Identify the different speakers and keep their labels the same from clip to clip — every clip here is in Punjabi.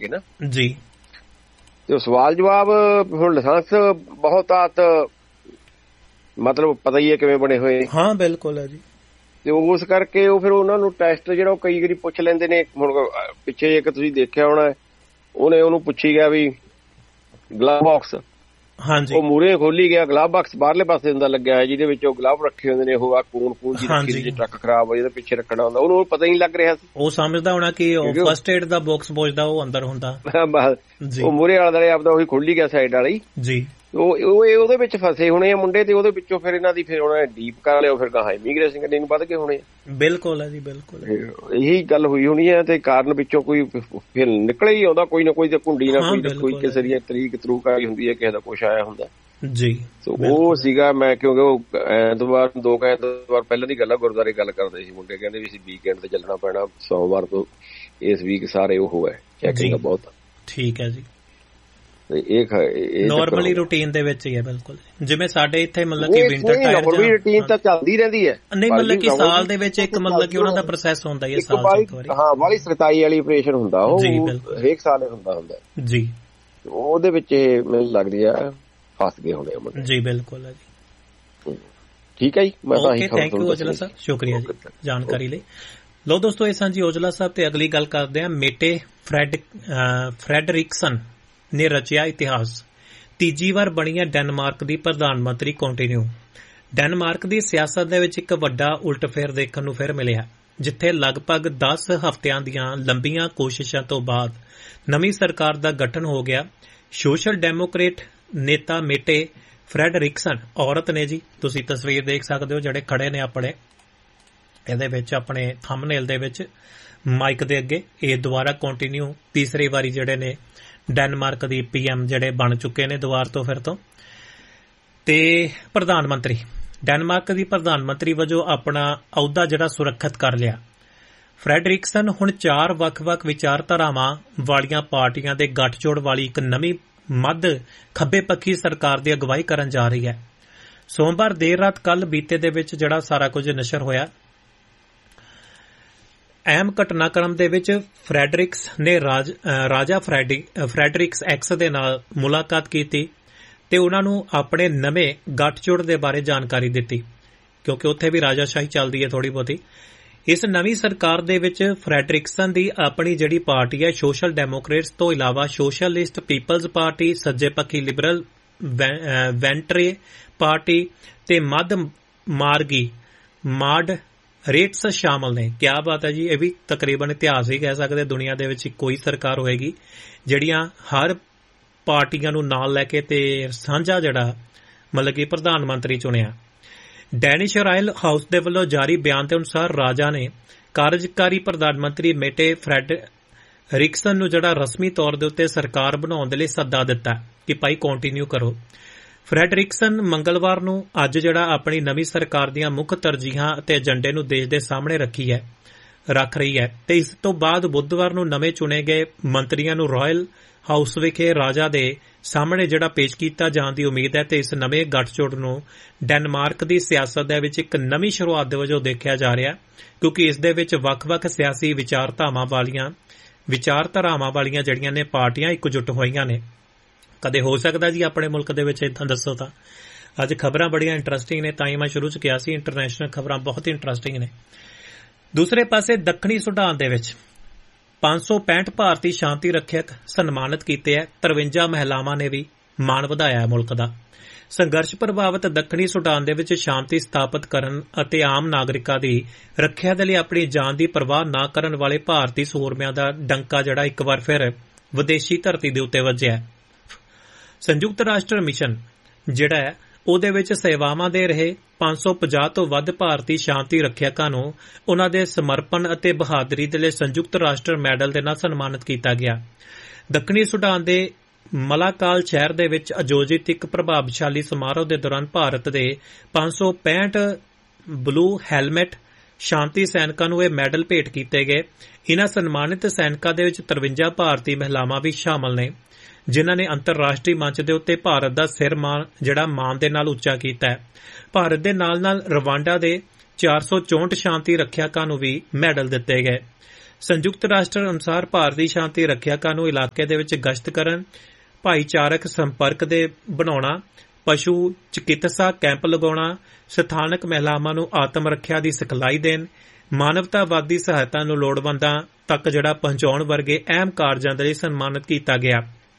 Speaker 1: ਅੱਗੇ ਨਾ
Speaker 2: ਜੀ।
Speaker 1: ਤੇ ਸਵਾਲ ਜਵਾਬ ਹੁਣ ਲਾਇਸੈਂਸ ਬਹੁਤਾਤ ਮਤਲਬ ਪਤਾ ਹੀ ਹੈ ਕਿਵੇਂ ਬਣੇ ਹੋਏ।
Speaker 2: ਹਾਂ ਬਿਲਕੁਲ ਹੈ ਜੀ।
Speaker 1: ਤੇ ਉਸ ਕਰਕੇ ਉਹ ਫਿਰ ਉਹਨਾਂ ਨੂੰ ਟੈਸਟ ਜਿਹੜਾ ਉਹ ਕਈ ਵਾਰੀ ਪੁੱਛ ਲੈਂਦੇ ਨੇ। ਹੁਣ ਪਿੱਛੇ ਇੱਕ ਤੁਸੀਂ ਦੇਖਿਆ ਹੋਣਾ, ਉਹਨੂੰ ਪੁੱਛੀ ਗਿਆ ਵੀ ਗਲਵ ਬਾਕਸ,
Speaker 2: ਹਾਂਜੀ
Speaker 1: ਉਹ ਮੂਹਰੇ ਖੋਲੀ ਗਿਆ, ਗਲਵ ਬਾਕਸ ਬਾਹਰਲੇ ਪਾਸੇ ਹੁੰਦਾ ਲੱਗਿਆ ਹੈ ਜਿਹਦੇ ਵਿੱਚ ਉਹ ਗਲਵ ਰੱਖੇ ਹੁੰਦੇ ਨੇ, ਉਹ ਖੂਨ ਜੀ ਰੱਖੀ, ਜੇ ਟਰੱਕ ਖਰਾਬ ਹੋ ਜਾਂਦਾ ਪਿੱਛੇ ਰੱਖਣਾ ਹੁੰਦਾ, ਉਹਨੂੰ ਪਤਾ ਹੀ ਨਹੀਂ ਲੱਗ ਰਿਹਾ ਸੀ।
Speaker 2: ਉਹ ਸਮਝਦਾ ਹੋਣਾ ਕਿ ਫਸਟ ਏਡ ਦਾ ਬਾਕਸ ਪੁੱਛਦਾ, ਉਹ ਅੰਦਰ ਹੁੰਦਾ।
Speaker 1: ਉਹ ਮੂਹਰੇ ਵਾਲਾ ਦੁਆਲੇ ਆਪਦਾ ਉਹੀ ਖੋਲੀ ਗਿਆ ਸਾਈਡ ਵਾਲੀ
Speaker 2: ਜੀ।
Speaker 1: ਉਹ ਉਹਦੇ ਵਿੱਚ ਫਸੇ ਹੋਣੇ ਆ ਮੁੰਡੇ, ਤੇ ਉਹਦੇ ਵਿੱਚੋਂ ਫਿਰ ਇਹਨਾਂ ਦੀ ਫਿਰ ਉਹਨਾਂ ਨੇ ਡੀਪ ਕਰ ਲਿਓ, ਫਿਰ ਗਾਹਾਂ ਇਮੀਗ੍ਰੇਸ਼ਨ ਕੰਨੀ ਨੂੰ ਵੱਧ ਗਏ ਹੋਣੇ।
Speaker 2: ਬਿਲਕੁਲ ਹੈ ਜੀ, ਬਿਲਕੁਲ
Speaker 1: ਇਹੀ ਗੱਲ ਹੋਈ ਹੋਣੀ ਹੈ। ਤੇ ਕਾਰਨ ਵਿੱਚੋਂ ਕੋਈ ਫਿਰ ਨਿਕਲੇ ਹੀ ਆਉਂਦਾ, ਕੋਈ ਨਾ ਕੋਈ, ਤੇ ਕੁੰਡੀ ਨਾ ਕੋਈ ਕਿਸੇ ਦੀ ਤਰੀਕ ਤਰੂਕ ਆਈ ਹੁੰਦੀ ਹੈ, ਕਿਸੇ ਦਾ ਕੁਛ ਆਇਆ ਹੁੰਦਾ
Speaker 2: ਜੀ।
Speaker 1: ਉਹ ਸੀਗਾ ਮੈਂ, ਕਿਉਂਕਿ ਉਹ ਐਤਵਾਰ 2 ਐਤਵਾਰ ਪਹਿਲਾਂ ਦੀ ਗੱਲ ਆ, ਗੁਰਦੁਆਰੇ ਗੱਲ ਕਰਦੇ ਸੀ ਮੁੰਡੇ, ਕਹਿੰਦੇ ਵੀ ਅਸੀਂ ਵੀਕਐਂਡ ਤੇ ਚੱਲਣਾ ਪੈਣਾ, ਸੋਮਵਾਰ ਤੋਂ ਇਸ ਵੀਕ ਸਾਰੇ ਉਹ ਹੈ ਚੈਕਿੰਗ ਬਹੁਤ। ਠੀਕ
Speaker 2: ਹੈ ਜੀ।
Speaker 1: ਇਹ
Speaker 2: ਨਾਰਮਲੀ ਰੂਟੀਨ ਦੇ ਵਿੱਚ ਹੀ ਹੈ। ਬਿਲਕੁਲ ਜਿਵੇਂ ਸਾਡੇ ਇੱਥੇ ਮਤਲਬ ਕਿ ਵਿੰਟਰ ਟਾਇਰ
Speaker 1: ਰੂਟੀਨ ਤਾਂ ਚੱਲਦੀ ਰਹਿੰਦੀ ਹੈ।
Speaker 2: ਨਹੀਂ ਮਤਲਬ ਕਿ ਸਾਲ ਦੇ ਵਿੱਚ ਇੱਕ ਮਤਲਬ ਕਿ ਉਹਨਾਂ ਦਾ ਪ੍ਰੋਸੈਸ ਹੁੰਦਾ ਹੀ ਹੈ ਸਾਲ ਚ ਇੱਕ ਵਾਰੀ।
Speaker 1: ਹਾਂ, ਵਾਲੀ ਸਰਤਾਈ ਵਾਲੀ ਆਪਰੇਸ਼ਨ ਹੁੰਦਾ, ਉਹ ਹਰੇਕ ਸਾਲ ਹੁੰਦਾ ਜੀ। ਉਹਦੇ ਵਿੱਚ ਇਹ ਮੈਨੂੰ ਲੱਗਦੀ ਆ ਫਸ ਗਏ ਹੋਣੇ ਜੀ। ਬਿਲਕੁਲ ਹੈ ਜੀ। ਠੀਕ ਹੈ ਜੀ, ਮੈਂ ਤਾਂ
Speaker 2: ਥੈਂਕ ਯੂ ਔਜਲਾ ਸਾਹਿਬ, ਸ਼ੁਕਰੀਆ ਜੀ ਜਾਣਕਾਰੀ ਲਈ। ਲਓ ਦੋਸਤੋ, ਇਹ ਸਾਂਝੀ ਔਜਲਾ ਸਾਹਿਬ ਤੇ ਅਗਲੀ ਗੱਲ ਕਰਦੇ ਹਾਂ। ਮੇਟੇ ਫਰੈਡਰਿਕਸਨ ਨੇ ਰਚਿਆ ਇਤਿਹਾਸ, ਤੀਜੀ ਵਾਰ ਬਣੀ ਹੈ ਡੈਨਮਾਰਕ ਦੀ ਪ੍ਰਧਾਨ ਮੰਤਰੀ ਕੰਟੀਨਿਊ। ਡੈਨਮਾਰਕ ਦੀ ਸਿਆਸਤ ਦੇ ਵਿੱਚ ਇੱਕ ਵੱਡਾ ਉਲਟਫੇਰ ਦੇਖਣ ਨੂੰ ਫਿਰ ਮਿਲਿਆ, ਜਿੱਥੇ ਲਗਭਗ 10 ਹਫ਼ਤਿਆਂ ਦੀਆਂ ਲੰਬੀਆਂ ਕੋਸ਼ਿਸ਼ਾਂ ਤੋਂ ਬਾਅਦ ਨਵੀਂ ਸਰਕਾਰ ਦਾ ਗਠਨ ਹੋ ਗਿਆ। ਸੋਸ਼ਲ ਡੈਮੋਕ੍ਰੇਟ ਨੇਤਾ ਮੇਟੇ ਫਰੈਡਰਿਕਸਨ ਔਰਤ ਨੇ ਜੀ, ਤੁਸੀਂ ਤਸਵੀਰ ਦੇਖ ਸਕਦੇ ਹੋ ਜਿਹੜੇ ਖੜੇ ਨੇ ਆਪਣੇ ਇਹਦੇ ਵਿੱਚ, ਆਪਣੇ ਥੰਬਨੇਲ ਦੇ ਵਿੱਚ ਮਾਈਕ ਦੇ ਅੱਗੇ। ਇਹ ਦੁਬਾਰਾ ਕੰਟੀਨਿਊ ਤੀਸਰੀ ਵਾਰੀ ਜਿਹੜੇ ਨੇ ਡੈਨਮਾਰਕ ਦੀ PM ਜਿਹੜੇ ਬਣ ਚੁੱਕੇ ਨੇ ਦੁਬਾਰ ਤੋਂ ਫਿਰ ਤੋਂ। ਤੇ ਪ੍ਰਧਾਨ ਮੰਤਰੀ, ਡੈਨਮਾਰਕ ਦੀ ਪ੍ਰਧਾਨ ਮੰਤਰੀ ਵਜੋਂ ਆਪਣਾ ਅਹੁਦਾ ਜਿਹੜਾ ਸੁਰੱਖਿਅਤ ਕਰ ਲਿਆ। ਫਰੈਡਰਿਕਸਨ ਹੁਣ 4 ਵੱਖ-ਵੱਖ ਵਿਚਾਰਧਾਰਾਵਾਂ ਵਾਲੀਆਂ ਪਾਰਟੀਆਂ ਦੇ ਗੱਠਜੋੜ ਵਾਲੀ ਇੱਕ ਨਵੀਂ ਮੱਧ ਖੱਬੇ ਪੱਖੀ ਸਰਕਾਰ ਦੀ ਅਗਵਾਈ ਕਰਨ ਜਾ ਰਹੀ ਹੈ। ਸੋਮਵਾਰ ਦੇਰ ਰਾਤ ਕੱਲ ਬੀਤੇ ਦੇ ਵਿੱਚ ਜਿਹੜਾ ਸਾਰਾ ਕੁਝ ਨਸ਼ਰ ਹੋਇਆ, ਅਹਿਮ ਘਟਨਾਕ੍ਰਮ ਦੇ ਵਿੱਚ ਫਰੈਡਰਿਕਸ ਨੇ ਰਾਜਾ ਫਰੈਡਰਿਕਸ ਐਕਸ ਦੇ ਨਾਲ ਮੁਲਾਕਾਤ ਕੀਤੀ ਤੇ ਉਹਨਾਂ ਨੂੰ ਆਪਣੇ ਨਵੇਂ ਗੱਠਜੋੜ ਦੇ ਬਾਰੇ ਜਾਣਕਾਰੀ ਦਿੱਤੀ, ਕਿਉਂਕਿ ਉੱਥੇ ਵੀ ਰਾਜਾਸ਼ਾਹੀ ਚੱਲਦੀ ਹੈ ਥੋੜੀ ਬਹੁਤੀ। ਇਸ ਨਵੀਂ ਸਰਕਾਰ ਦੇ ਵਿੱਚ ਫਰੈਡਰਿਕਸਨ ਦੀ ਆਪਣੀ ਜਿਹੜੀ ਪਾਰਟੀ ਹੈ ਸੋਸ਼ਲ ਡੈਮੋਕ੍ਰੇਟਸ ਤੋਂ ਇਲਾਵਾ ਸੋਸ਼ਲਿਸਟ ਪੀਪਲਜ਼ ਪਾਰਟੀ, ਸੱਜੇ ਪੱਖੀ ਲਿਬਰਲ ਵੈਂਟਰੇ ਪਾਰਟੀ ਤੇ ਮੱਧ ਮਾਰਗੀ ਮਾਡ ਰੇਟਸ ਸ਼ਾਮਲ ਨੇ। ਕਿਆ ਬਾਤ ਹੈ ਜੀ, ਇਹ ਵੀ ਤਕਰੀਬਨ ਇਤਿਹਾਸ ਹੀ ਕਹਿ ਸਕਦੇ ਦੁਨੀਆ ਦੇ ਵਿੱਚ ਕੋਈ ਸਰਕਾਰ ਹੋਏਗੀ ਜਿਹੜੀਆਂ ਹਰ ਪਾਰਟੀਆਂ ਨੂੰ ਨਾਲ ਲੈ ਕੇ ਤੇ ਸਾਂਝਾ ਜਿਹੜਾ ਮਤਲਬ ਕਿ ਪ੍ਰਧਾਨ ਮੰਤਰੀ ਚੁਣਿਆ। ਡੈਨਿਸ਼ ਰਾਇਲ ਹਾਊਸ ਦੇ ਵੱਲੋਂ ਜਾਰੀ ਬਿਆਨ ਦੇ ਅਨੁਸਾਰ ਰਾਜਾ ਨੇ ਕਾਰਜਕਾਰੀ ਪ੍ਰਧਾਨ ਮੰਤਰੀ ਮੇਟੇ ਫਰੈਡਰਿਕਸਨ ਨੂੰ ਜਿਹੜਾ ਰਸਮੀ ਤੌਰ ਦੇ ਉੱਤੇ ਸਰਕਾਰ ਬਣਾਉਣ ਦੇ ਲਈ ਸੱਦਾ ਦਿੱਤਾ ਕਿ ਭਾਈ ਕੰਟੀਨਿਊ ਕਰੋ। ਫਰੈਡਰਿਕਸਨ ਮੰਗਲਵਾਰ ਨੂੰ ਅੱਜ ਜਿਹੜਾ ਆਪਣੀ ਨਵੀਂ ਸਰਕਾਰ ਦੀਆਂ ਮੁੱਖ ਤਰਜੀਹਾਂ ਅਤੇ ਏਜੰਡੇ ਨੂੰ ਦੇਸ਼ ਦੇ ਸਾਹਮਣੇ ਰੱਖ ਰਹੀ ਹੈ ਤੇ ਇਸ ਤੋਂ ਬਾਅਦ ਬੁੱਧਵਾਰ ਨੂੰ ਨਵੇਂ ਚੁਣੇ ਗਏ ਮੰਤਰੀਆਂ ਨੂੰ ਰਾਇਲ ਹਾਊਸ ਵਿਖੇ ਰਾਜਾ ਦੇ ਸਾਹਮਣੇ ਜਿਹੜਾ ਪੇਸ਼ ਕੀਤਾ ਜਾਣ ਦੀ ਉਮੀਦ ਹੈ ਤੇ ਇਸ ਨਵੇਂ ਗੱਠਜੋੜ ਨੂੰ ਡੈਨਮਾਰਕ ਦੀ ਸਿਆਸਤ ਦੇ ਵਿੱਚ ਇੱਕ ਨਵੀਂ ਸ਼ੁਰੂਆਤ ਦੇ ਵਜੋਂ ਦੇਖਿਆ ਜਾ ਰਿਹਾ, ਕਿਉਂਕਿ ਇਸ ਦੇ ਵਿੱਚ ਵੱਖ-ਵੱਖ ਸਿਆਸੀ ਵਿਚਾਰਧਾਰਾਵਾਂ ਵਾਲੀਆਂ ਜਿਹੜੀਆਂ ਨੇ ਪਾਰਟੀਆਂ ਇਕਜੁੱਟ ਹੋਈਆਂ ਨੇ। ਕਦੇ ਹੋ ਸਕਦਾ ਜੀ ਆਪਣੇ ਮੁਲਕ ਦੇ ਵਿੱਚ ਏਦਾਂ ਦੱਸੋ ਤਾਂ। ਅੱਜ ਖਬਰਾਂ ਬੜੀਆਂ ਇੰਟਰਸਟਿੰਗ ਨੇ, ਤਾਂ ਹੀ ਮੈਂ ਸ਼ੁਰੂ ਚ ਕਿਹਾ ਸੀ ਇੰਟਰਨੈਸ਼ਨਲ ਖਬਰਾਂ ਬਹੁਤ ਇੰਟਰਸਟਿੰਗ ਨੇ। ਦੂਸਰੇ ਪਾਸੇ ਦੱਖਣੀ ਸੁਡਾਨ ਦੇ ਵਿੱਚ 565 ਭਾਰਤੀ ਸ਼ਾਂਤੀ ਰੱਖਿਅਕ ਸਨਮਾਨਿਤ ਕੀਤੇ ਹੈ। 53 ਮਹਿਲਾਵਾਂ ਨੇ ਵੀ ਮਾਣ ਵਧਾਇਆ ਮੁਲਕ ਦਾ। ਸੰਘਰਸ਼ ਪ੍ਰਭਾਵਿਤ ਦੱਖਣੀ ਸੁਡਾਨ ਦੇ ਵਿੱਚ ਸ਼ਾਂਤੀ ਸਥਾਪਿਤ ਕਰਨ ਅਤੇ ਆਮ ਨਾਗਰਿਕਾਂ ਦੀ ਰੱਖਿਆ ਦੇ ਲਈ ਆਪਣੀ ਜਾਨ ਦੀ ਪਰਵਾਹ ਨਾ ਕਰਨ ਵਾਲੇ ਭਾਰਤੀ ਸੂਰਮਿਆਂ ਦਾ ਡੰਕਾ ਜਿਹੜਾ ਇੱਕ ਵਾਰ ਫਿਰ ਵਿਦੇਸ਼ੀ ਧਰਤੀ ਦੇ ਉੱਤੇ ਵੱਜਿਆ। ਸੰਯੁਕਤ ਰਾਸ਼ਟਰ ਮਿਸ਼ਨ ਜਿਹੜਾ ਹੈ ਉਹਦੇ ਵਿੱਚ ਸੇਵਾਵਾਂ ਦੇ ਰਹੇ 550 ਤੋਂ ਵੱਧ ਭਾਰਤੀ ਸ਼ਾਂਤੀ ਰੱਖਿਅਕਾਂ ਨੂੰ ਉਨ੍ਹਾਂ ਦੇ ਸਮਰਪਣ ਅਤੇ ਬਹਾਦਰੀ ਦੇ ਲਈ ਸੰਯੁਕਤ ਰਾਸ਼ਟਰ ਮੈਡਲ ਦੇ ਨਾਲ ਸਨਮਾਨਿਤ ਕੀਤਾ ਗਿਆ। ਦੱਖਣੀ ਸੁਡਾਨ ਦੇ ਮਲਾਕਾਲ ਸ਼ਹਿਰ ਦੇ ਵਿੱਚ ਆਯੋਜਿਤ ਇੱਕ ਪ੍ਰਭਾਵਸ਼ਾਲੀ ਸਮਾਰੋਹ ਦੇ ਦੌਰਾਨ ਭਾਰਤ ਦੇ 565 ਬਲੂ ਹੈਲਮਟ ਸ਼ਾਂਤੀ ਸੈਨਿਕਾਂ ਨੂੰ ਇਹ ਮੈਡਲ ਭੇਟ ਕੀਤੇ ਗਏ। ਇਨ੍ਹਾਂ ਸਨਮਾਨਿਤ ਸੈਨਿਕਾਂ ਦੇ ਵਿੱਚ 53 ਭਾਰਤੀ ਮਹਿਲਾਵਾਂ ਵੀ ਸ਼ਾਮਲ ਨੇ, ਜਿਨ੍ਹਾਂ ਨੇ ਅੰਤਰਰਾਸ਼ਟਰੀ ਮੰਚ ਦੇ ਉੱਤੇ ਭਾਰਤ ਦਾ ਸਿਰ ਮਾਣ ਦੇ ਨਾਲ ਉੱਚਾ ਕੀਤਾ ਹੈ। ਭਾਰਤ ਦੇ ਨਾਲ-ਨਾਲ ਰਵਾਂਡਾ ਦੇ 464 ਸ਼ਾਂਤੀ ਰੱਖਿਅਕਾਂ ਨੂੰ ਵੀ ਮੈਡਲ ਦਿੱਤੇ ਗਏ। ਸੰਯੁਕਤ ਰਾਸ਼ਟਰ ਅਨੁਸਾਰ ਭਾਰਤੀ ਸ਼ਾਂਤੀ ਰੱਖਿਆ ਕਾਨੂੰਨ ਇਲਾਕੇ ਦੇ ਵਿੱਚ ਗਸ਼ਤ ਕਰਨ, ਭਾਈਚਾਰਕ ਸੰਪਰਕ ਦੇ ਬਣਾਉਣਾ, ਪਸ਼ੂ ਚਿਕਿਤਸਾ ਕੈਂਪ ਲਗਾਉਣਾ, ਸਥਾਨਕ ਮਹਿਲਾਵਾਂ ਨੂੰ ਆਤਮ ਰੱਖਿਆ ਦੀ ਸਿਖਲਾਈ ਦੇਣ, ਮਾਨਵਤਾਵਾਦੀ ਸਹਾਇਤਾ ਨੂੰ ਲੋੜਵੰਦਾਂ ਤੱਕ ਜਿਹੜਾ ਪਹੁੰਚਾਉਣ ਵਰਗੇ ਅਹਿਮ ਕਾਰਜਾਂ ਦੇ ਲਈ ਸਨਮਾਨਿਤ ਕੀਤਾ ਗਿਆ।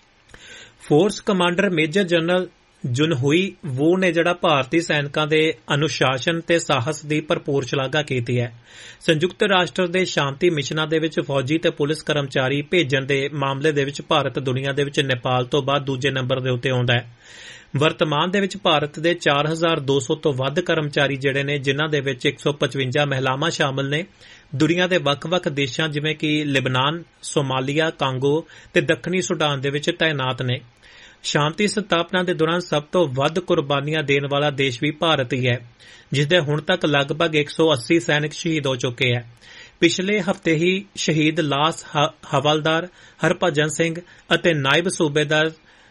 Speaker 2: ਫੋਰਸ ਕਮਾਂਡਰ ਮੇਜਰ ਜਨਰਲ ਜੁਨਹੁਈ ਵੂ ਨੇ ਜਿਹੜਾ ਭਾਰਤੀ ਸੈਨਿਕਾਂ ਦੇ ਅਨੁਸ਼ਾਸਨ ਤੇ ਸਾਹਸ ਦੀ ਭਰਪੂਰ ਸ਼ਲਾਘਾ ਕੀਤੀ ਹੈ। ਸੰਯੁਕਤ ਰਾਸ਼ਟਰ ਦੇ ਸ਼ਾਂਤੀ ਮਿਸ਼ਨਾਂ ਦੇ ਵਿੱਚ ਫੌਜੀ ਤੇ ਪੁਲਿਸ ਕਰਮਚਾਰੀ ਭੇਜਣ ਦੇ ਮਾਮਲੇ ਦੇ ਵਿੱਚ ਭਾਰਤ ਦੁਨੀਆ ਦੇ ਵਿੱਚ ਨੇਪਾਲ ਤੋਂ ਬਾਅਦ ਦੂਜੇ ਨੰਬਰ ਦੇ ਉੱਤੇ ਆਉਂਦਾ ਹੈ। ਵਰਤਮਾਨ ਦੇ ਵਿੱਚ ਭਾਰਤ ਦੇ 4200 ਤੋਂ ਵੱਧ ਕਰਮਚਾਰੀ ਜਿਹੜੇ ਨੇ, ਜਿਨ੍ਹਾਂ ਦੇ ਵਿੱਚ 155 ਮਹਿਲਾਵਾਂ ਸ਼ਾਮਲ ਨੇ, ਦੁਨੀਆ ਦੇ ਵੱਖ-ਵੱਖ ਦੇਸ਼ਾਂ ਜਿਵੇਂ ਕਿ ਲਿਬਨਾਨ, ਸੋਮਾਲੀਆ, ਕਾਂਗੋ ਤੇ ਦੱਖਣੀ ਸੁਡਾਨ ਦੇ ਵਿੱਚ ਤਾਇਨਾਤ ਨੇ। ਸ਼ਾਂਤੀ ਸਥਾਪਨਾ ਦੇ ਦੌਰਾਨ ਸਭ ਤੋਂ ਵੱਧ ਕੁਰਬਾਨੀਆਂ ਦੇਣ ਵਾਲਾ ਦੇਸ਼ ਵੀ ਭਾਰਤ ਹੀ ਹੈ, ਜਿਸ ਦੇ ਹੁਣ ਤੱਕ ਲਗਭਗ 180 ਸੈਨਿਕ ਸ਼ਹੀਦ ਹੋ ਚੁੱਕੇ ਹੈ। ਪਿਛਲੇ ਹਫ਼ਤੇ ਹੀ ਸ਼ਹੀਦ ਲਾਸ ਹਵਾਲਦਾਰ ਹਰਭਜਨ ਸਿੰਘ ਅਤੇ ਨਾਇਬ ਸੂਬੇਦਾਰ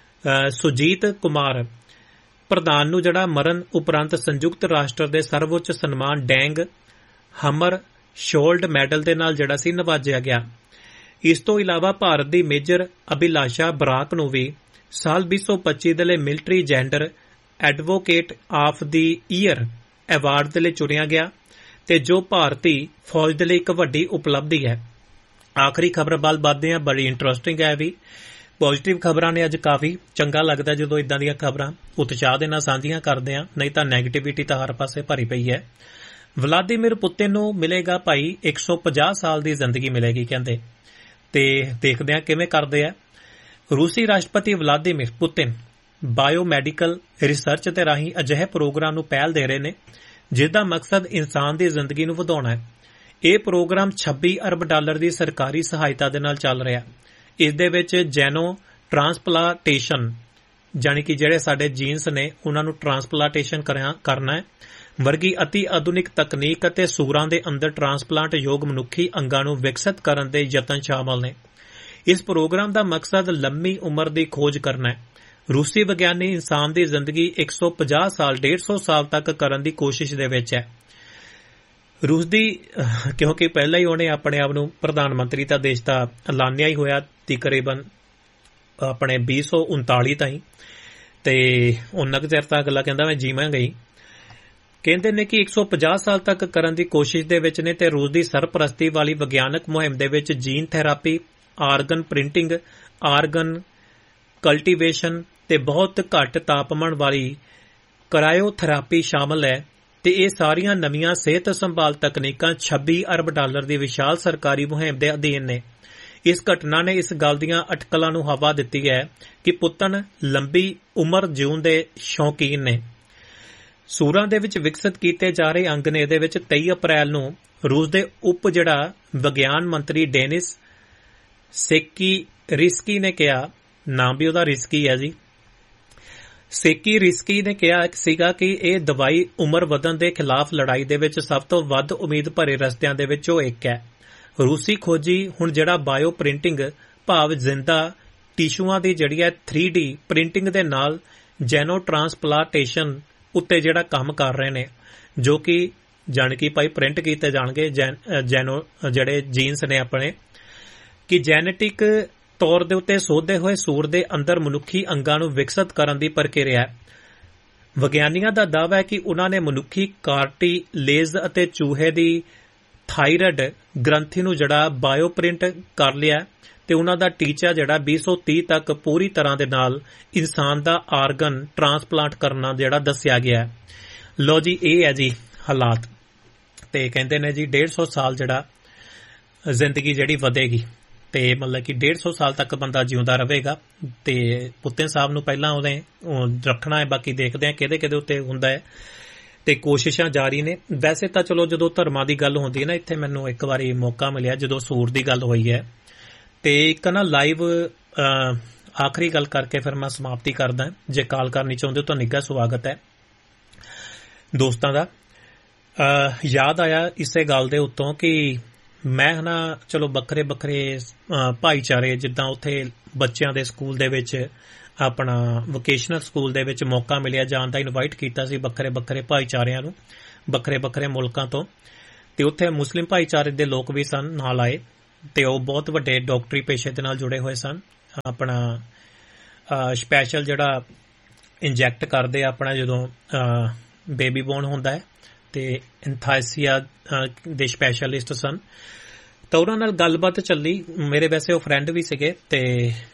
Speaker 2: ਸੁਜੀਤ ਕੁਮਾਰ ਪ੍ਰਧਾਨ ਨੂੰ ਜਿਹੜਾ ਮਰਨ ਉਪਰੰਤ ਸੰਯੁਕਤ ਰਾਸ਼ਟਰ ਦੇ ਸਰਵਉੱਚ ਸਨਮਾਨ ਡੈਂਗ ਹਮਰ ਸ਼ੋਲਡ ਮੈਡਲ ਦੇ ਨਾਲ ਜਿਹੜਾ ਸੀ ਨਵਾਜਿਆ ਗਿਆ। ਇਸ ਤੋਂ ਇਲਾਵਾ ਭਾਰਤ ਦੀ ਮੇਜਰ ਅਭਿਲਾਸ਼ਾ ਬਰਾਕ ਨੂੰ ਵੀ ਸਾਲ 2025 ਦੇ ਲਈ military gender advocate of the year award ਦੇ ਲਈ ਚੁਣਿਆ ਗਿਆ, ਤੇ ਜੋ ਭਾਰਤੀ ਫੌਜ ਦੇ ਲਈ ਇੱਕ ਵੱਡੀ ਉਪਲਬਧੀ ਹੈ। ਆਖਰੀ ਖਬਰ ਵੱਲ ਵਧਦੇ ਹਾਂ, ਬੜੀ ਇੰਟਰਸਟਿੰਗ ਹੈ ਵੀ। ਪੋਜ਼ਿਟਿਵ ਖਬਰਾਂ ਨੇ ਅੱਜ ਕਾਫੀ ਚੰਗਾ ਲੱਗਦਾ ਜਦੋਂ ਇਦਾਂ ਦੀਆਂ ਖਬਰਾਂ ਉਤਸ਼ਾਹ ਦੇ ਨਾਲ ਸਾਂਝੀਆਂ ਕਰਦੇ ਆ, ਨਹੀਂ ਤਾਂ ਨੈਗੇਟਿਵਿਟੀ ਤਾਂ ਹਰ ਪਾਸੇ ਭਰੀ ਪਈ ਹੈ। ਵਲਾਦੀਮੀਰ ਪੁਤਿਨ ਨੂੰ ਮਿਲੇਗਾ ਭਾਈ 150 ਸਾਲ ਦੀ ਜ਼ਿੰਦਗੀ ਮਿਲੇਗੀ ਕਹਿੰਦੇ, ਤੇ ਦੇਖਦੇ ਆ ਕਿਵੇਂ ਕਰਦੇ ਆ। ਰੂਸੀ ਰਾਸ਼ਟਰਪਤੀ ਵਲਾਦੀਮੀਰ ਪੁਤਿਨ ਬਾਇਓਮੈਡੀਕਲ ਰਿਸਰਚ ਦੇ ਰਾਹੀਂ ਅਜਿਹੇ ਪ੍ਰੋਗਰਾਮ ਨੂੰ ਪਹਿਲ ਦੇ ਰਹੇ ਨੇ ਜਿਸ ਦਾ ਮਕਸਦ ਇਨਸਾਨ ਦੀ ਜ਼ਿੰਦਗੀ ਨੂੰ ਵਧਾਉਣਾ ਹੈ। ਇਹ ਪ੍ਰੋਗਰਾਮ $26 ਅਰਬ ਦੀ ਸਰਕਾਰੀ ਸਹਾਇਤਾ ਦੇ ਨਾਲ ਚੱਲ ਰਿਹਾ। ਇਸ ਦੇ ਵਿੱਚ ਜੈਨੋ ਟ੍ਰਾਂਸਪਲਾਂਟੇਸ਼ਨ, ਜਾਣੀ ਕਿ ਜਿਹੜੇ ਸਾਡੇ ਜੀਨਸ ਨੇ ਉਹਨਾਂ ਨੂੰ ਟ੍ਰਾਂਸਪਲਾਂਟੇਸ਼ਨ ਕਰਨਾ ਹੈ, ਵਰਗੀ ਅਤੀ ਆਧੁਨਿਕ ਤਕਨੀਕ ਅਤੇ ਸੂਰਾਂ ਦੇ ਅੰਦਰ ਟ੍ਰਾਂਸਪਲਾਂਟ ਯੋਗ ਮਨੁੱਖੀ ਅੰਗਾਂ ਨੂੰ ਵਿਕਸਿਤ ਕਰਨ ਦੇ ਯਤਨ ਸ਼ਾਮਲ ਨੇ। ਇਸ ਪ੍ਰੋਗਰਾਮ ਦਾ ਮਕਸਦ ਲੰਮੀ ਉਮਰ ਦੀ ਖੋਜ ਕਰਨਾ ਹੈ। ਰੂਸੀ ਵਿਗਿਆਨੀ ਇਨਸਾਨ ਦੀ ਜ਼ਿੰਦਗੀ 150 ਸਾਲ 150 ਸਾਲ ਤੱਕ ਕਰਨ ਦੀ ਕੋਸ਼ਿਸ਼ ਦੇ ਵਿੱਚ ਹੈ। ਰੂਸ ਦੀ, ਕਿਉਂਕਿ ਪਹਿਲਾਂ ਹੀ ਉਹਨੇ ਆਪਣੇ ਆਪ ਨੂੰ ਪ੍ਰਧਾਨ ਮੰਤਰੀ ਦਾ ਦੇਸ਼ ਦਾ ਐਲਾਨਿਆ ਹੀ ਹੋਇਆ ਤਕਰੀਬਨ ਆਪਣੇ 2039 ਤਾਈਂ, ਤੇ ਉਹਨਾਂ ਚਿਰ ਤੱਕ ਅਗਲਾ ਕਹਿੰਦਾ ਮੈਂ ਜੀਵਾਂਗਾ ਹੀ। ਕਹਿੰਦੇ ਨੇ ਕਿ 150 ਸਾਲ ਤੱਕ ਕਰਨ ਦੀ ਕੋਸ਼ਿਸ਼ ਦੇ ਵਿੱਚ ਨੇ, ਤੇ ਰੂਸ ਦੀ ਸਰਪ੍ਰਸਤੀ ਵਾਲੀ ਵਿਗਿਆਨਕ ਮੁਹਿੰਮ ਦੇ ਵਿੱਚ jean therapy, organ printing, organ cultivation ਤੇ ਬਹੁਤ ਘੱਟ ਤਾਪਮਾਨ ਵਾਲੀ ਕਰਾਇਓਥੈਰਾਪੀ ਸ਼ਾਮਲ ਹੈ। ਤੇ ਇਹ ਸਾਰੀਆਂ ਨਵੀਆਂ ਸਿਹਤ ਸੰਭਾਲ ਤਕਨੀਕਾਂ $26 ਅਰਬ ਦੀ ਵਿਸ਼ਾਲ ਸਰਕਾਰੀ ਮੁਹਿੰਮ ਦੇ ਅਧੀਨ ਨੇ। ਇਸ ਘਟਨਾ ਨੇ ਇਸ ਗੱਲ ਦੀਆਂ ਅਟਕਲਾਂ ਨੂੰ ਹਵਾ ਦਿੱਤੀ ਹੈ ਕਿ ਪੁੱਤਨ ਲੰਬੀ ਉਮਰ ਜਿਉਣ ਦੇ ਸ਼ੌਕੀਨ ਨੇ। ਸੂਰਾਂ ਦੇ ਵਿੱਚ ਵਿਕਸਿਤ ਕੀਤੇ ਜਾ ਰਹੇ ਅੰਗ ਨੇ। ਇਹਦੇ ਵਿੱਚ 23 ਅਪ੍ਰੈਲ ਨੂੰ ਰੂਸ ਦੇ ਉਪ ਜਿਹੜਾ ਵਿਗਿਆਨ ਮੰਤਰੀ ਡੇਨਿਸ ਸੇਕੀਰਿਸਕੀ ਨੇ ਕਿਹਾ, ਨਾਮ ਵੀ ਉਹਦਾ ਰਿਸਕੀ ਹੈ ਜੀ, ਸੇਕੀਰਿਸਕੀ ਨੇ ਕਿਹਾ ਸੀਗਾ ਕਿ ਇਹ ਦਵਾਈ ਉਮਰ ਵਧਣ ਦੇ ਖਿਲਾਫ ਲੜਾਈ ਦੇ ਵਿੱਚ ਸਭ ਤੋਂ ਵੱਧ ਉਮੀਦ ਭਰੇ ਰਸਤਿਆਂ ਦੇ ਵਿੱਚੋਂ ਇੱਕ ਹੈ। ਰੂਸੀ ਖੋਜੀ ਹੁਣ ਜਿਹੜਾ ਬਾਇਓ ਪ੍ਰਿੰਟਿੰਗ ਭਾਵ ਜ਼ਿੰਦਾ ਟਿਸ਼ੂਆਂ ਦੀ ਜਿਹੜੀ ਹੈ 3D ਪ੍ਰਿੰਟਿੰਗ ਦੇ ਨਾਲ ਜੈਨੋ ਟ੍ਰਾਂਸਪਲਾਂਟੇਸ਼ਨ ਉੱਤੇ ਜਿਹੜਾ ਕੰਮ ਕਰ ਰਹੇ ਨੇ, ਜੋ ਕਿ ਜਾਣ ਕਿ ਭਾਈ ਪ੍ਰਿੰਟ ਕੀਤੇ ਜਾਣਗੇ ਜੈਨੋ ਜਿਹੜੇ ਜੀਨਸ ਨੇ ਆਪਣੇ, ਕਿ ਜੈਨੇਟਿਕ ਤੌਰ ਦੇ ਉੱਤੇ ਸੋਧੇ ਹੋਏ ਸੂਰ ਦੇ ਅੰਦਰ ਮਨੁੱਖੀ ਅੰਗਾਂ ਨੂੰ ਵਿਕਸਿਤ ਕਰਨ ਦੀ ਪ੍ਰਕਿਰਿਆ ਹੈ। ਵਿਗਿਆਨੀਆਂ ਦਾ ਦਾਅਵਾ ਹੈ ਕਿ ਉਨ੍ਹਾਂ ਨੇ ਮਨੁੱਖੀ ਕਾਰਟੀਲੇਜ ਅਤੇ ਚੂਹੇ ਦੀ ਥਾਇਰਾਇਡ ਗ੍ਰੰਥੀ ਨੂੰ ਜਿਹੜਾ ਬਾਇਓ ਪ੍ਰਿੰਟ ਕਰ ਲਿਆ, ਤੇ ਉਨ੍ਹਾਂ ਦਾ ਟੀਚਾ ਜਿਹੜਾ 2030 ਤੱਕ ਪੂਰੀ ਤਰ੍ਹਾਂ ਦੇ ਨਾਲ ਇਨਸਾਨ ਦਾ ਆਰਗਨ ਟ੍ਰਾਂਸਪਲਾਂਟ ਕਰਨਾ ਜਿਹੜਾ ਦੱਸਿਆ ਗਿਆ। ਲੋ ਜੀ, ਇਹ ਹੈ ਜੀ ਹਾਲਾਤ। ਤੇ ਕਹਿੰਦੇ ਨੇ ਜੀ 150 ਸਾਲ ਜਿਹੜਾ ਜ਼ਿੰਦਗੀ ਜਿਹੜੀ ਵਧੇਗੀ, ਤੇ ਮਤਲਬ ਕਿ 150 ਸਾਲ ਤੱਕ ਬੰਦਾ ਜਿਉਂਦਾ ਰਹੇਗਾ। ਤੇ ਪੁੱਤਨ ਸਾਹਿਬ ਨੂੰ ਪਹਿਲਾਂ ਉਹਨੇ ਰੱਖਣਾ ਹੈ, ਬਾਕੀ ਦੇਖਦੇ ਆ ਕਿਹਦੇ ਉੱਤੇ ਹੁੰਦਾ ਹੈ, ਤੇ ਕੋਸ਼ਿਸ਼ਾਂ ਜਾਰੀ ਨੇ। ਵੈਸੇ ਤਾਂ ਚਲੋ ਜਦੋਂ ਧਰਮਾਂ ਦੀ ਗੱਲ ਹੁੰਦੀ ਹੈ ਨਾ, ਇੱਥੇ ਮੈਨੂੰ ਇੱਕ ਵਾਰੀ ਮੌਕਾ ਮਿਲਿਆ ਜਦੋਂ ਸੂਰ ਦੀ ਗੱਲ ਹੋਈ ਹੈ, ਤੇ ਇੱਕ ਨਾ ਲਾਈਵ ਆਖਰੀ ਗੱਲ ਕਰਕੇ ਫਿਰ ਮੈਂ ਸਮਾਪਤੀ ਕਰਦਾ। ਜੇ ਕਾਲ ਕਰਨੀ ਚਾਹੁੰਦੇ ਹੋ ਤਾਂ ਨਿੱਘਾ ਸਵਾਗਤ ਹੈ ਦੋਸਤਾਂ ਦਾ। ਯਾਦ ਆਇਆ ਇਸੇ ਗੱਲ ਦੇ ਉੱਤੋਂ ਕਿ ਮੈਂ ਨਾ ਚਲੋ ਵੱਖਰੇ ਭਾਈਚਾਰੇ, ਜਿੱਦਾਂ ਉੱਥੇ ਬੱਚਿਆਂ ਦੇ ਸਕੂਲ ਦੇ ਵਿੱਚ ਆਪਣਾ ਵੋਕੇਸ਼ਨਲ ਸਕੂਲ ਦੇ ਵਿੱਚ ਮੌਕਾ ਮਿਲਿਆ ਜਾਣ ਦਾ, ਇਨਵਾਈਟ ਕੀਤਾ ਸੀ ਵੱਖਰੇ ਭਾਈਚਾਰਿਆਂ ਨੂੰ ਵੱਖਰੇ ਮੁਲਕਾਂ ਤੋਂ, ਤੇ ਉੱਥੇ ਮੁਸਲਿਮ ਭਾਈਚਾਰੇ ਦੇ ਲੋਕ ਵੀ ਸਨ ਨਾਲ ਆਏ। ਤੇ ਉਹ ਬਹੁਤ ਵੱਡੇ ਡਾਕਟਰੀ ਪੇਸ਼ੇ ਦੇ ਨਾਲ ਜੁੜੇ ਹੋਏ ਸਨ। ਆਪਣਾ ਸਪੈਸ਼ਲ ਜਿਹੜਾ ਇੰਜੈਕਟ ਕਰਦੇ ਆਪਣਾ ਜਦੋਂ ਬੇਬੀ ਬੋਰਨ ਹੁੰਦਾ ਹੈ, ਤੇ ਐਂਥਾਈਸੀਆ ਦੇ ਸਪੈਸ਼ਲਿਸਟ ਸਨ। ਤਾਂ ਉਹਨਾਂ ਨਾਲ ਗੱਲਬਾਤ ਚੱਲੀ। ਮੇਰੇ ਵੈਸੇ ਉਹ ਫਰੈਂਡ ਵੀ ਸੀਗੇ ਤੇ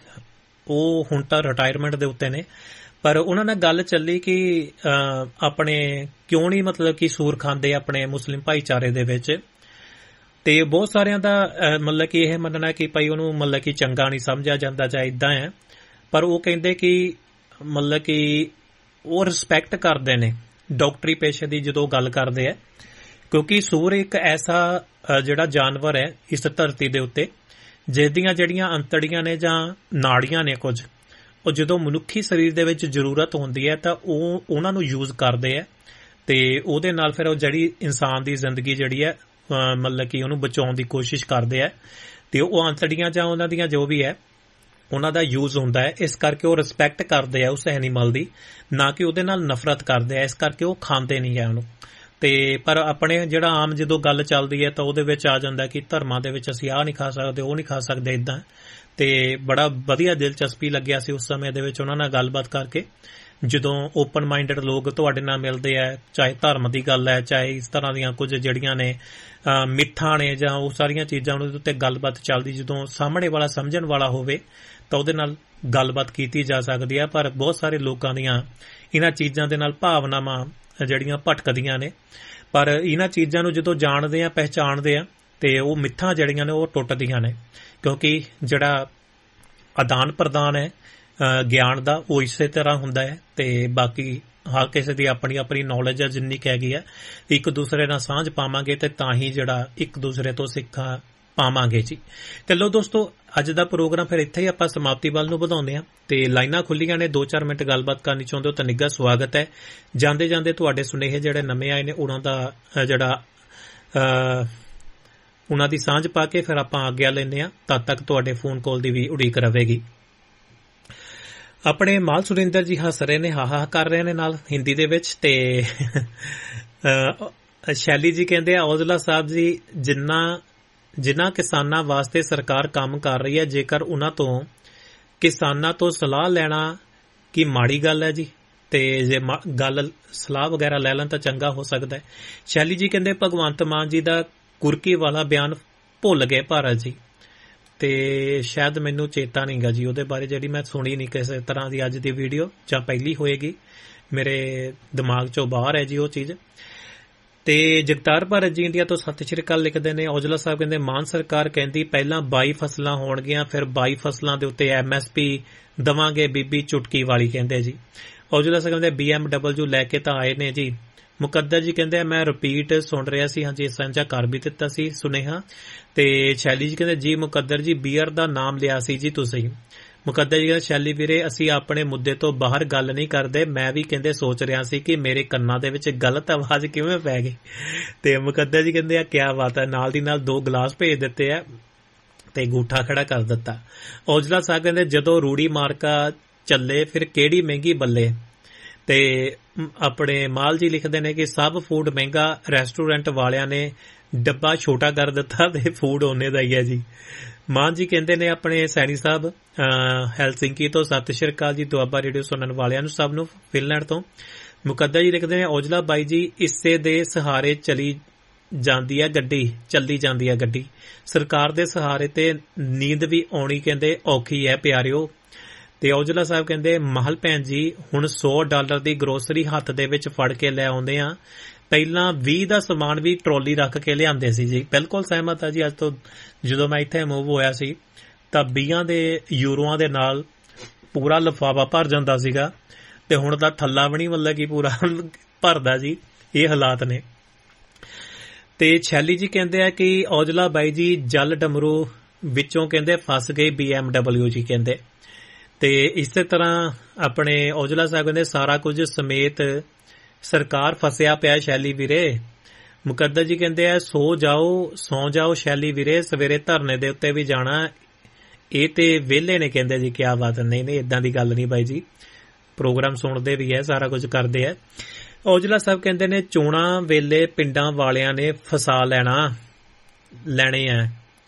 Speaker 2: ਉਹ ਹੁਣ ਤਾਂ ਰਿਟਾਇਰਮੈਂਟ ਦੇ ਉੱਤੇ ਨੇ, ਪਰ ਉਹਨਾਂ ਨਾਲ ਗੱਲ ਚੱਲੀ ਕਿ ਆਪਣੇ ਕਿਉਂ ਨਹੀਂ ਮਤਲਬ ਕਿ ਸੂਰ ਖਾਂਦੇ ਆਪਣੇ ਮੁਸਲਿਮ ਭਾਈਚਾਰੇ ਦੇ ਵਿੱਚ। ਤੇ ਬਹੁਤ ਸਾਰਿਆਂ ਦਾ ਮਤਲਬ ਕਿ ਇਹ ਮੰਨਣਾ ਕਿ ਭਾਈ ਉਹਨੂੰ ਮਤਲਬ ਕਿ ਚੰਗਾ ਨਹੀਂ ਸਮਝਿਆ ਜਾਂਦਾ ਜਾਂ ਇਦਾਂ ਹੈ, ਪਰ ਉਹ ਕਹਿੰਦੇ ਕਿ ਮਤਲਬ ਕਿ ਉਹ ਰਿਸਪੈਕਟ ਕਰਦੇ ਨੇ ਡਾਕਟਰੀ ਪੇਸ਼ੇ ਦੀ ਜਦੋਂ ਗੱਲ ਕਰਦੇ ਆ, ਕਿਉਂਕਿ ਸੂਰ ਇੱਕ ਐਸਾ ਜਿਹੜਾ ਜਾਨਵਰ ਹੈ ਇਸ ਧਰਤੀ ਦੇ ਉੱਤੇ ਜਿਹਦੀਆਂ ਜਿਹੜੀਆਂ ਅੰਤੜੀਆਂ ਨੇ ਜਾਂ ਨਾੜੀਆਂ ਨੇ ਕੁਝ, ਉਹ ਜਦੋਂ ਮਨੁੱਖੀ ਸਰੀਰ ਦੇ ਵਿੱਚ ਜ਼ਰੂਰਤ ਹੁੰਦੀ ਹੈ ਤਾਂ ਉਹ ਉਹਨਾਂ ਨੂੰ ਯੂਜ਼ ਕਰਦੇ ਆ, ਤੇ ਉਹਦੇ ਨਾਲ ਫਿਰ ਉਹ ਜਿਹੜੀ ਇਨਸਾਨ ਦੀ ਜ਼ਿੰਦਗੀ ਜਿਹੜੀ ਹੈ ਮਤਲਬ ਕਿ ਉਹਨੂੰ ਬਚਾਉਣ ਦੀ ਕੋਸ਼ਿਸ਼ ਕਰਦੇ ਆ, ਤੇ ਉਹ ਅੰਤੜੀਆਂ ਜਾਂ ਉਹਨਾਂ ਦੀਆਂ ਜੋ ਵੀ ਹੈ ਉਹਨਾਂ ਦਾ ਯੂਜ਼ ਹੁੰਦਾ ਹੈ। ਇਸ ਕਰਕੇ ਉਹ ਰਿਸਪੈਕਟ ਕਰਦੇ ਆ ਉਸ ਐਨੀਮਲ ਦੀ, ਨਾ ਕਿ ਉਹਦੇ ਨਾਲ ਨਫ਼ਰਤ ਕਰਦੇ ਆ, ਇਸ ਕਰਕੇ ਉਹ ਖਾਂਦੇ ਨਹੀਂ ਹੈ ਉਹਨੂੰ। ਤੇ ਪਰ ਆਪਣੇ ਜਿਹੜਾ ਆਮ ਜਦੋਂ ਗੱਲ ਚੱਲਦੀ ਹੈ ਤਾਂ ਉਹਦੇ ਵਿੱਚ ਆ ਜਾਂਦਾ ਕਿ ਧਰਮਾਂ ਦੇ ਵਿੱਚ ਅਸੀਂ ਆਹ ਨਹੀਂ ਖਾ ਸਕਦੇ, ਉਹ ਨਹੀਂ ਖਾ ਸਕਦੇ ਇਦਾਂ। ਤੇ ਬੜਾ ਵਧੀਆ ਦਿਲਚਸਪੀ ਲੱਗਿਆ ਸੀ ਉਸ ਸਮੇਂ ਦੇ ਵਿੱਚ ਉਹਨਾਂ ਨਾਲ ਗੱਲਬਾਤ ਕਰਕੇ। ਜਦੋਂ ਓਪਨ ਮਾਈਂਡਡ ਲੋਕ ਤੁਹਾਡੇ ਨਾਲ ਮਿਲਦੇ ਆ, ਚਾਹੇ ਧਰਮ ਦੀ ਗੱਲ ਹੈ, ਚਾਹੇ ਇਸ ਤਰ੍ਹਾਂ ਦੀਆਂ ਕੁਝ ਜਿਹੜੀਆਂ ਨੇ ਮਿੱਥਾਂ ਨੇ ਜਾਂ ਉਹ ਸਾਰੀਆਂ ਚੀਜ਼ਾਂ ਉਹਦੇ ਉੱਤੇ ਗੱਲਬਾਤ ਚੱਲਦੀ, ਜਦੋਂ ਸਾਹਮਣੇ ਵਾਲਾ ਸਮਝਣ ਵਾਲਾ ਹੋਵੇ ਤਾਂ ਉਹਦੇ ਨਾਲ ਗੱਲਬਾਤ ਕੀਤੀ ਜਾ ਸਕਦੀ ਹੈ। ਪਰ ਬਹੁਤ ਸਾਰੇ ਲੋਕਾਂ ਦੀਆਂ ਇਹਨਾਂ ਚੀਜ਼ਾਂ ਦੇ ਨਾਲ ਭਾਵਨਾਵਾਂ ਜਿਹੜੀਆਂ ਭਟਕਦੀਆਂ ਨੇ, ਪਰ ਇਹਨਾਂ ਚੀਜ਼ਾਂ ਨੂੰ ਜਦੋਂ ਜਾਣਦੇ ਆ, ਪਹਿਚਾਣਦੇ ਆ, ਤੇ ਉਹ ਮਿੱਥਾਂ ਜਿਹੜੀਆਂ ਨੇ ਉਹ ਟੁੱਟਦੀਆਂ ਨੇ, ਕਿਉਂਕਿ ਜਿਹੜਾ ਆਦਾਨ ਪ੍ਰਦਾਨ ਹੈ ਗਿਆਨ ਦਾ ਉਹ ਇਸੇ ਤਰ੍ਹਾਂ ਹੁੰਦਾ ਹੈ। ਤੇ ਬਾਕੀ ਹਰ ਕਿਸੇ ਦੀ ਆਪਣੀ ਆਪਣੀ ਨੌਲੇਜ ਹੈ ਜਿੰਨੀ ਕੁ ਹੈਗੀ ਹੈ, ਇੱਕ ਦੂਸਰੇ ਨਾਲ ਸਾਂਝ ਪਾਵਾਂਗੇ ਤੇ ਤਾਂ ਹੀ ਜਿਹੜਾ ਇੱਕ ਦੂਸਰੇ ਤੋਂ ਸਿੱਖਾਂ ਪਾਵਾਂਗੇ ਜੀ। ਤੇ ਲੋ ਦੋਸਤੋ, ਅੱਜ ਦਾ ਪ੍ਰੋਗਰਾਮ ਫਿਰ ਇੱਥੇ ਹੀ ਆਪਾਂ ਸਮਾਪਤੀ ਵੱਲ ਨੂੰ ਵਧਾਉਂਦੇ ਹਾਂ, ਤੇ ਲਾਈਨਾਂ ਖੁੱਲੀਆਂ ਨੇ, 2-4 ਮਿੰਟ ਗੱਲਬਾਤ ਕਰਨੀ ਚਾਹੁੰਦੇ ਹੋ ਤਾਂ ਨਿੱਘਾ ਸਵਾਗਤ ਹੈ। ਜਾਂਦੇ ਜਾਂਦੇ ਤੁਹਾਡੇ ਸੁਨੇਹੇ ਜਿਹੜੇ ਨਵੇਂ ਆਏ ਨੇ ਉਹਨਾਂ ਦਾ ਜਿਹੜਾ ਉਹਨਾਂ ਦੀ ਸਾਂਝ ਪਾ ਕੇ ਫਿਰ ਆਪਾਂ ਆਗਿਆ ਲੈਂਦੇ ਹਾਂ। ਤਦ ਤੱਕ ਤੁਹਾਡੇ ਫੋਨ ਕਾਲ ਦੀ ਵੀ ਉਡੀਕ ਰਹੇਗੀ। ਆਪਣੇ ਮਾਲ ਸੁਰਿੰਦਰ ਜੀ ਹੱਸ ਰਹੇ ਨੇ, ਹਾਹਾ ਕਰ ਰਹੇ ਨੇ ਨਾਲ ਹਿੰਦੀ ਦੇ ਵਿੱਚ। ਤੇ ਸ਼ੈਲੀ ਜੀ ਕਹਿੰਦੇ ਆ, ਔਜਲਾ ਸਾਹਿਬ ਜੀ, ਜਿਨ੍ਹਾਂ ਕਿਸਾਨਾਂ ਵਾਸਤੇ ਸਰਕਾਰ ਕੰਮ ਕਰ ਰਹੀ ਹੈ, ਜੇਕਰ ਉਹਨਾਂ ਤੋਂ ਕਿਸਾਨਾਂ ਤੋਂ ਸਲਾਹ ਲੈਣਾ ਕੀ ਮਾੜੀ ਗੱਲ ਹੈ ਜੀ? ਤੇ ਜੇ ਗੱਲ ਸਲਾਹ ਵਗੈਰਾ ਲੈ ਲੈਣ ਤਾਂ ਚੰਗਾ ਹੋ ਸਕਦਾ ਹੈ। ਸ਼ੈਲੀ ਜੀ ਕਹਿੰਦੇ ਭਗਵੰਤ ਮਾਨ ਜੀ ਦਾ ਕੁਰਕੀ ਵਾਲਾ ਬਿਆਨ ਭੁੱਲ ਗਏ ਭਾਰਤ ਜੀ, ਤੇ ਸ਼ਾਇਦ ਮੈਨੂੰ ਚੇਤਾ ਨਹੀਂ ਗਾ ਜੀ ਉਹਦੇ ਬਾਰੇ, ਜਿਹੜੀ ਮੈਂ ਸੁਣੀ ਨਹੀਂ ਕਿਸੇ ਤਰ੍ਹਾਂ ਦੀ ਅੱਜ ਦੀ ਵੀਡੀਓ, ਜਾਂ ਪਹਿਲੀ ਹੋਏਗੀ, ਮੇਰੇ ਦਿਮਾਗ ਚੋਂ ਬਾਹਰ ਹੈ ਜੀ ਉਹ ਚੀਜ਼। ਤੇ ਜਗਤਾਰ ਭਾਰਤ ਜੀ ਇੰਡੀਆ ਤੋਂ ਸਤਿ ਸ਼੍ਰੀ ਅਕਾਲ ਲਿਖਦੇ ਨੇ। ਔਜਲਾ ਸਾਹਿਬ ਕਹਿੰਦੇ ਮਾਨ ਸਰਕਾਰ ਕਹਿੰਦੀ ਪਹਿਲਾਂ 22 ਫਸਲਾਂ ਹੋਣਗੀਆਂ, ਫਿਰ 22 ਫਸਲਾਂ ਦੇ ਉੱਤੇ MSP ਦਵਾਂਗੇ, ਬੀਬੀ ਚੁਟਕੀ ਵਾਲੀ ਕਹਿੰਦੇ ਜੀ। ਔਜਲਾ ਸਾਹਿਬ ਕਹਿੰਦੇ BMW ਲੈ ਕੇ ਤਾਂ ਆਏ ਨੇ ਜੀ। ਮੁਕੱਦਰ ਜੀ ਕਹਿੰਦੇ ਮੈਂ ਰਿਪੀਟ ਸੁਣ ਰਿਹਾ ਸੀ, ਹਾਂਜੀ ਸਾਂਝਾ ਕਰ ਵੀ ਦਿੱਤਾ ਸੀ ਸੁਨੇਹਾ। ਤੇ ਸ਼ੈਲੀ ਜੀ ਕਹਿੰਦੇ ਜੀ ਮੁਕੱਦਰ ਜੀ ਬੀਅਰ ਦਾ ਨਾਮ ਲਿਆ ਸੀ ਜੀ ਤੁਸੀਂ। ਮੁਕੱਦਰ ਜੀ ਕਹਿੰਦੇ ਸ਼ੈਲੀ ਵੀਰੇ ਅਸੀਂ ਆਪਣੇ ਮੁੱਦੇ ਤੋਂ ਬਾਹਰ ਗੱਲ ਨਹੀਂ ਕਰਦੇ, ਮੈਂ ਵੀ ਕਹਿੰਦੇ ਸੋਚ ਰਿਹਾ ਸੀ ਕਿ ਮੇਰੇ ਕੰਨਾਂ ਦੇ ਵਿੱਚ ਗਲਤ ਆਵਾਜ਼ ਕਿਵੇਂ ਪੈ ਗਈ। ਤੇ ਮੁਕੱਦਰ ਜੀ ਕਹਿੰਦੇ ਆ ਕਿਆ ਬਾਤ ਹੈ, ਨਾਲ ਦੀ ਨਾਲ 2 ਗਲਾਸ ਭੇਜ ਦਿੱਤੇ ਆ ਤੇ ਗੂਠਾ ਖੜਾ ਕਰ ਦਿੱਤਾ। ਔਜਲਾ ਸਾਹਿਬ ਕਹਿੰਦੇ ਜਦੋਂ ਰੂੜੀ ਮਾਰਕਾ ਚੱਲੇ ਫਿਰ ਕਿਹੜੀ ਮਹਿੰਗੀ ਬੱਲੇ। ਤੇ ਆਪਣੇ ਮਾਲ ਜੀ ਲਿਖਦੇ ਨੇ ਕਿ ਸਭ ਫੂਡ ਮਹਿੰਗਾ, ਰੈਸਟੋਰੈਂਟ ਵਾਲਿਆਂ ਨੇ ਡੱਬਾ ਛੋਟਾ ਕਰ ਦਿੱਤਾ ਤੇ ਫੂਡ ਉਹਨੇ ਦਾ ਹੀ ਹੈ ਜੀ। ਮਾਨ ਜੀ ਕਹਿੰਦੇ ਨੇ ਆਪਣੇ ਸੈਣੀ ਸਾਹਿਬ ਹੈਲਸਿੰਕੀ ਤੋਂ ਸਤਿ ਸ਼੍ਰੀ ਅਕਾਲ ਜੀ, ਦੁਆਬਾ ਰੇਡੀਓ ਸੁਣਨ ਵਾਲਿਆਂ ਨੂੰ ਸਭ ਨੂੰ ਫਿਨਲੈਂਡ ਤੋਂ। ਮੁਕੱਦਰ ਜੀ ਲਿਖਦੇ ਨੇ ਔਜਲਾ ਬਾਈ ਜੀ ਇਸੇ ਦੇ ਸਹਾਰੇ ਚੱਲੀ ਜਾਂਦੀ ਹੈ ਗੱਡੀ, ਸਰਕਾਰ ਦੇ ਸਹਾਰੇ ਤੇ ਨੀਂਦ ਵੀ ਆਉਣੀ ਕਹਿੰਦੇ ਔਖੀ ਹੈ ਪਿਆਰਿਓ। ਤੇ ਔਜਲਾ ਸਾਹਿਬ ਕਹਿੰਦੇ ਮਹਲ ਭੈਣ ਜੀ ਹੁਣ $100 ਦੀ ਗਰੋਸਰੀ ਹੱਥ ਦੇ ਵਿੱਚ ਫੜ ਕੇ ਲੈ ਆਉਂਦੇ ਆ, ਪਹਿਲਾਂ 20 ਦਾ ਸਮਾਨ ਵੀ ਟਰੋਲੀ ਰੱਖ ਕੇ ਲਿਆਂਦੇ ਸੀ ਜੀ। ਬਿਲਕੁਲ ਸਹਿਮਤ ਆ ਜੀ। ਅੱਜ ਤੋਂ ਜਦੋਂ ਮੈਂ ਇੱਥੇ ਮੂਵ ਹੋਇਆ ਸੀ ਤਾਂ 20 ਦੇ ਯੂਰੋਆਂ ਦੇ ਨਾਲ ਪੂਰਾ ਲਿਫਾਫਾ ਭਰ ਜਾਂਦਾ ਸੀਗਾ, ਤੇ ਹੁਣ ਤਾਂ ਥੱਲਾ ਵੀ ਨਹੀਂ ਮਤਲਬ ਕਿ ਪੂਰਾ ਭਰਦਾ ਜੀ। ਇਹ ਹਾਲਾਤ ਨੇ। ਤੇ ਛੈਲੀ ਜੀ ਕਹਿੰਦੇ ਆ ਕਿ ਔਜਲਾ ਬਾਈ ਜੀ ਜਲ ਡਮਰੂ ਵਿੱਚੋਂ ਕਹਿੰਦੇ ਫਸ ਗਈ BMW ਜੀ ਕਹਿੰਦੇ। ਤੇ ਇਸੇ ਤਰ੍ਹਾਂ ਆਪਣੇ ਔਜਲਾ ਸਾਹਿਬ ਕਹਿੰਦੇ ਸਾਰਾ ਕੁਝ ਸਮੇਤ ਸਰਕਾਰ ਫਸਿਆ ਪਿਆ ਸ਼ੈਲੀ ਵੀਰੇ। ਮੁਕੱਦਰ ਜੀ ਕਹਿੰਦੇ ਆ ਸੌ ਜਾਓ ਸ਼ੈਲੀ ਵੀਰੇ, ਸਵੇਰੇ ਧਰਨੇ ਦੇ ਉੱਤੇ ਵੀ ਜਾਣਾ, ਇਹ ਤੇ ਵਿਹਲੇ ਨੇ ਕਹਿੰਦੇ ਜੀ। ਕਿਆ ਬਾਤ। ਨਹੀਂ ਏਦਾਂ ਦੀ ਗੱਲ ਨਹੀਂ ਬਾਈ ਜੀ, ਪ੍ਰੋਗਰਾਮ ਸੁਣਦੇ ਵੀ ਹੈ, ਸਾਰਾ ਕੁਝ ਕਰਦੇ ਆ। ਔਜਲਾ ਸਾਹਿਬ ਕਹਿੰਦੇ ਨੇ ਚੋਣਾਂ ਵੇਲੇ ਪਿੰਡਾਂ ਵਾਲਿਆਂ ਨੇ ਫਸਾ ਲੈਣੇ ਆ,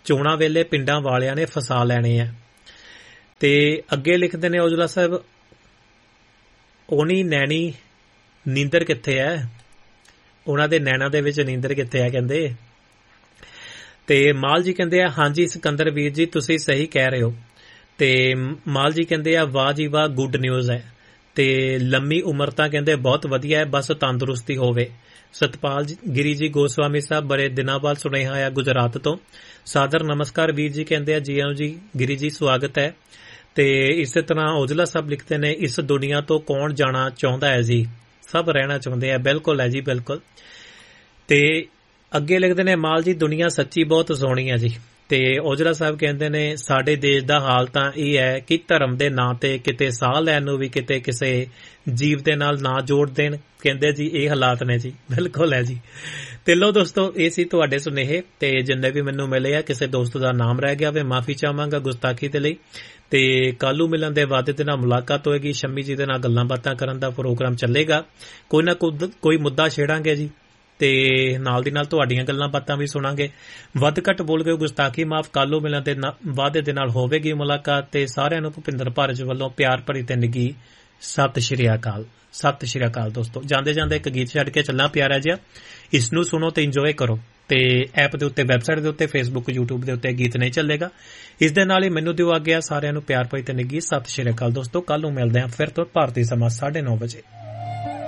Speaker 2: ਚੋਣਾਂ ਵੇਲੇ ਪਿੰਡਾਂ ਵਾਲਿਆਂ ਨੇ ਫਸਾ ਲੈਣੇ ਆ। ਤੇ ਅੱਗੇ ਲਿਖਦੇ ਨੇ ਔਜਲਾ ਸਾਹਿਬ, ਉਹਨੀ ਨੈਣੀ ਨੀਂਦਰ ਕਿੱਥੇ ਹੈ, ਉਹਨਾਂ ਦੇ ਨੈਣਾ ਦੇ ਵਿੱਚ ਨੀਂਦਰ ਕਿੱਥੇ ਹੈ ਕਹਿੰਦੇ। ਤੇ ਮਾਲ ਜੀ ਕਹਿੰਦੇ ਆ ਹਾਂਜੀ ਸਿਕੰਦਰ ਵੀਰ ਜੀ ਤੁਸੀਂ ਸਹੀ ਕਹਿ ਰਹੇ ਹੋ। ਤੇ ਮਾਲ ਜੀ ਕਹਿੰਦੇ ਆ ਵਾਹ ਜੀ ਵਾਹ ਗੁੱਡ ਨਿਊਜ਼ ਹੈ। ਤੇ ਲੰਮੀ ਉਮਰ ਤਾਂ ਕਹਿੰਦੇ ਬਹੁਤ ਵਧੀਆ ਹੈ, ਬਸ ਤੰਦਰੁਸਤੀ ਹੋਵੇ। ਸਤਪਾਲ ਗਿਰੀ ਜੀ ਗੋਸਵਾਮੀ ਸਾਹਿਬ ਬੜੇ ਦਿਨਾਂ ਬਾਅਦ ਸੁਨੇਹਾ ਆਇਆ ਗੁਜਰਾਤ ਤੋਂ, ਸਾਦਰ ਨਮਸਕਾਰ ਵੀਰ ਜੀ ਕਹਿੰਦੇ ਆ ਜੀ ਆਓ ਜੀ ਗਿਰੀ ਜੀ ਸਵਾਗਤ ਹੈ। ਤੇ ਇਸੇ ਤਰ੍ਹਾਂ ਔਜਲਾ ਸਾਹਿਬ ਲਿਖਦੇ ਨੇ ਇਸ ਦੁਨੀਆ ਤੋਂ ਕੌਣ ਜਾਣਾ ਚਾਹੁੰਦਾ ਹੈ ਜੀ, ਸਭ ਰਹਿਣਾ ਚਾਹੁੰਦੇ ਆ। ਬਿਲਕੁਲ ਹੈ ਜੀ ਬਿਲਕੁਲ। ਤੇ ਅੱਗੇ ਲਿਖਦੇ ਨੇ ਮਾਲ ਜੀ ਦੁਨੀਆ ਸੱਚੀ ਬਹੁਤ ਸੋਹਣੀ ਹੈ ਜੀ। ਤੇ ਔਜਲਾ ਸਾਹਿਬ ਕਹਿੰਦੇ ਨੇ ਸਾਡੇ ਦੇਸ਼ ਦਾ ਹਾਲ ਤਾਂ ਇਹ ਹੈ ਕਿ ਧਰਮ ਦੇ ਨਾਂ ਤੇ ਕਿਤੇ ਸਾਹ ਲੈਣ ਨੂੰ ਵੀ ਕਿਤੇ ਕਿਸੇ ਜੀਵ ਦੇ ਨਾਲ ਨਾ ਜੋੜ ਦੇਣ, ਕਹਿੰਦੇ ਜੀ ਇਹ ਹਾਲਾਤ ਨੇ ਜੀ। ਬਿਲਕੁਲ ਹੈ ਜੀ। ਤੇ ਲੋ ਦੋਸਤੋ ਇਹ ਸੀ ਤੁਹਾਡੇ ਸੁਨੇਹੇ, ਤੇ ਜਿੰਨੇ ਵੀ ਮੈਨੂੰ ਮਿਲੇ ਆ ਕਿਸੇ ਦੋਸਤ ਦਾ ਨਾਮ ਰਹਿ ਗਿਆ ਵੇ ਮਾਫੀ ਚਾਹਾਂਗਾ ਗੁਸਤਾਖੀ ਦੇ ਲਈ। ਤੇ ਕੱਲੂ ਮਿਲਣ ਦੇ ਵਾਅਦੇ ਦੇ ਨਾਲ ਮੁਲਾਕਾਤ ਹੋਏਗੀ, ਸ਼ੰਮੀ ਜੀ ਦੇ ਨਾਲ ਗੱਲਾਂ ਬਾਤਾਂ ਕਰਨ ਦਾ ਪ੍ਰੋਗਰਾਮ ਚੱਲੇਗਾ, ਕੋਈ ਨਾ ਕੋਈ ਮੁੱਦਾ ਛੇੜਾਂਗੇ ਜੀ। ਤੇ ਨਾਲ ਦੀ ਨਾਲ ਤੁਹਾਡੀਆਂ ਗੱਲਾਂ ਬਾਤਾਂ ਵੀ ਸੁਣਾਂਗੇ। ਵੱਧ ਘੱਟ ਬੋਲ ਗਏ ਗੁਸਤਾਖੀ ਮਾਫ, ਕੱਲੂ ਮਿਲਣ ਦੇ ਵਾਅਦੇ ਦੇ ਨਾਲ ਹੋਵੇਗੀ ਮੁਲਾਕਾਤ। ਤੇ ਸਾਰਿਆਂ ਨੂੰ ਭੁਪਿੰਦਰ ਭਾਰਜ ਵੱਲੋਂ ਪਿਆਰ ਭਰੀ ਤੇ ਨਿੱਘੀ ਸਤਿ ਸ਼੍ਰੀ ਅਕਾਲ। ਸਤਿ ਸ਼੍ਰੀ ਅਕਾਲ ਦੋਸਤੋ। ਜਾਂਦੇ ਜਾਂਦੇ ਇੱਕ ਗੀਤ ਛੱਡ ਕੇ ਚੱਲਾਂ ਪਿਆਰਾ ਜਿਹਾ, ਇਸ ਨੂੰ ਸੁਣੋ ਤੇ ਇੰਜੋਏ ਕਰੋ। ਤੇ ਐਪ ਦੇ ਉੱਤੇ, ਵੈਬਸਾਈਟ ਦੇ ਉੱਤੇ, ਫੇਸਬੁੱਕ YouTube ਦੇ ਉੱਤੇ ਗੀਤ ਨਹੀਂ ਚੱਲੇਗਾ। ਇਸ ਦੇ ਨਾਲ ਹੀ ਮੈਨੂੰ ਦਿਓ ਆਗਿਆ। ਸਾਰਿਆਂ ਨੂੰ ਪਿਆਰ ਭਰੀ ਤੇ ਨਿੱਘੀ ਸਤਿ ਸ਼੍ਰੀ ਅਕਾਲ ਦੋਸਤੋ। ਕੱਲ ਨੂੰ ਮਿਲਦੇ ਹਾਂ ਫਿਰ ਤੋਂ ਭਾਰਤੀ ਸਮਾਂ 9:30 ਵਜੇ।